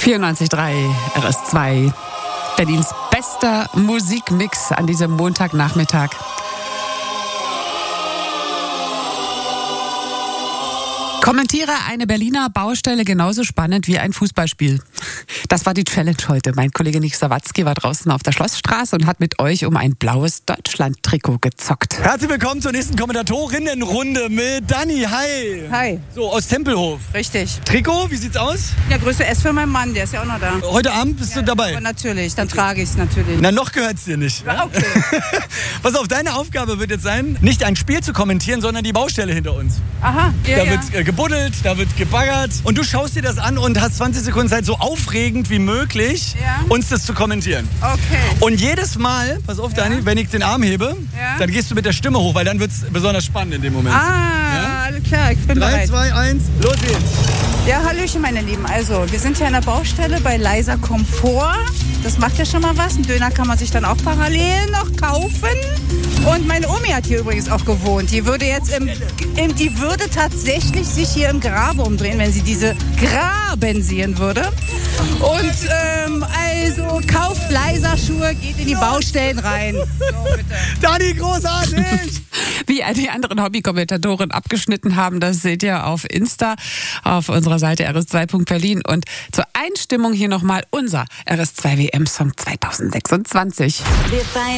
94.3 RS2, Berlins bester Musikmix an diesem Montagnachmittag. Kommentiere eine Berliner Baustelle genauso spannend wie ein Fußballspiel. Das war die Challenge heute. Mein Kollege Nick Sawatzki war draußen auf der Schlossstraße und hat mit euch um ein blaues Deutschland-Trikot gezockt. Herzlich willkommen zur nächsten Kommentatorinnenrunde mit Dani. Hi. Hi. So, aus Tempelhof. Richtig. Trikot, wie sieht's aus? Ja, Größe S für meinen Mann, der ist ja auch noch da. Heute Abend bist du dabei? Aber natürlich, dann trage ich es natürlich. Na, noch gehört's dir nicht. Ja, okay. Pass auf, deine Aufgabe wird jetzt sein, nicht ein Spiel zu kommentieren, sondern die Baustelle hinter uns. Aha, ja, Da wird gebuddelt, da wird gebaggert und du schaust dir das an und hast 20 Sekunden Zeit, so aufregend wie möglich, uns das zu kommentieren. Okay. Und jedes Mal, pass auf, Dani, wenn ich den Arm hebe, dann gehst du mit der Stimme hoch, weil dann wird's besonders spannend in dem Moment. Alles klar, ich bin 3, bereit. 2, 1, los geht's. Ja, hallöchen, meine Lieben. Also, wir sind hier an der Baustelle bei Leiser Komfort. Das macht ja schon mal was. Einen Döner kann man sich dann auch parallel noch kaufen. Und meine Omi hat hier übrigens auch gewohnt. Die würde jetzt die würde tatsächlich sich hier im Grabe umdrehen, wenn sie diese Graben sehen würde. Und also kauft Leiser Schuhe, geht in die Baustellen rein. So, bitte. Dani, großartig! Wie die anderen Hobbykommentatoren abgeschnitten haben, das seht ihr auf Insta, auf unserer Seite rs2.berlin. Und zur Einstimmung hier nochmal unser RS2 WM-Song 2026.